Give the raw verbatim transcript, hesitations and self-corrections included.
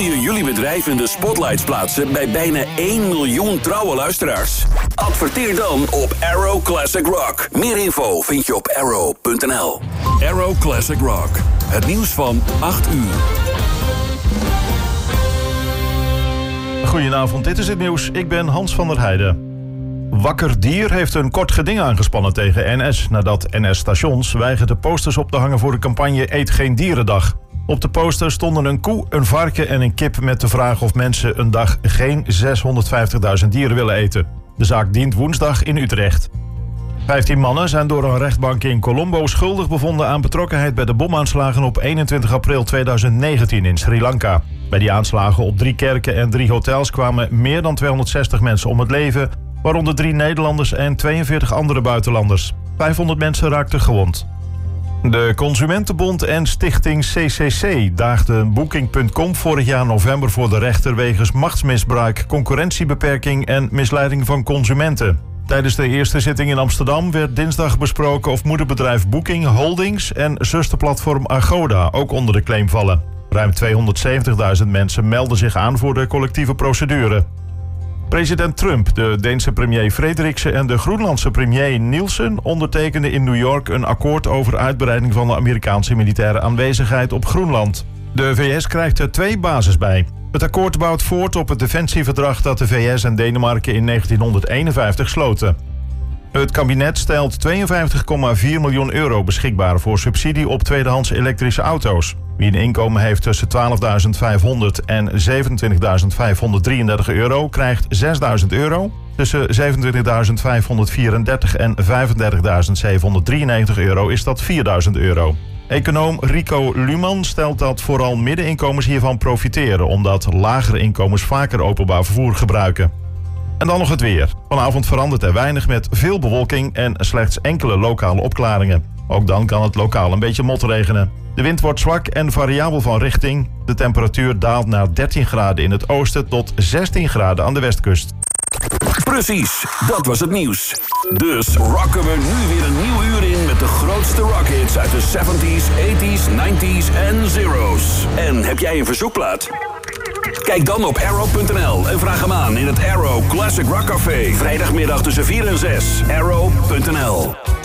je jullie bedrijf in de spotlights plaatsen bij bijna één miljoen trouwe luisteraars? Adverteer dan op Arrow Classic Rock. Meer info vind je op arrow punt n l. Arrow Classic Rock. Het nieuws van acht uur. Goedenavond, dit is het nieuws. Ik ben Hans van der Heijden. Wakker Dier heeft een kort geding aangespannen tegen N S... nadat N S-stations weigerden posters op te hangen voor de campagne Eet geen dierendag. Op de poster stonden een koe, een varken en een kip met de vraag of mensen een dag geen zeshonderdvijftigduizend dieren willen eten. De zaak dient woensdag in Utrecht. Vijftien mannen zijn door een rechtbank in Colombo schuldig bevonden aan betrokkenheid bij de bomaanslagen op eenentwintig april tweeduizend negentien in Sri Lanka. Bij die aanslagen op drie kerken en drie hotels kwamen meer dan tweehonderdzestig mensen om het leven, waaronder drie Nederlanders en tweeënveertig andere buitenlanders. vijfhonderd mensen raakten gewond. De Consumentenbond en stichting C C C daagden Booking punt com vorig jaar november voor de rechter wegens machtsmisbruik, concurrentiebeperking en misleiding van consumenten. Tijdens de eerste zitting in Amsterdam werd dinsdag besproken of moederbedrijf Booking Holdings en zusterplatform Agoda ook onder de claim vallen. Ruim tweehonderdzeventigduizend mensen melden zich aan voor de collectieve procedure. President Trump, de Deense premier Frederiksen en de Groenlandse premier Nielsen ondertekenden in New York een akkoord over uitbreiding van de Amerikaanse militaire aanwezigheid op Groenland. De V S krijgt er twee bases bij. Het akkoord bouwt voort op het defensieverdrag dat de V S en Denemarken in negentienhonderdeenenvijftig sloten. Het kabinet stelt tweeënvijftig komma vier miljoen euro beschikbaar voor subsidie op tweedehands elektrische auto's. Wie een inkomen heeft tussen twaalfduizend vijfhonderd en zevenentwintigduizend vijfhonderddrieëndertig euro krijgt zesduizend euro. Tussen zevenentwintigduizend vijfhonderdvierendertig en vijfendertigduizend zevenhonderddrieënnegentig euro is dat vierduizend euro. Econoom Rico Luman stelt dat vooral middeninkomens hiervan profiteren, omdat lagere inkomens vaker openbaar vervoer gebruiken. En dan nog het weer. Vanavond verandert er weinig met veel bewolking en slechts enkele lokale opklaringen. Ook dan kan het lokaal een beetje motregenen. De wind wordt zwak en variabel van richting. De temperatuur daalt naar dertien graden in het oosten tot zestien graden aan de westkust. Precies, dat was het nieuws. Dus rocken we nu weer een nieuw uur in met de grootste rockhits uit de zeventies, tachtiger, negentiger en zero's. En heb jij een verzoekplaat? Kijk dan op arrow punt n l en vraag hem aan in het Arrow Classic Rock Café. Vrijdagmiddag tussen vier en zes. arrow punt n l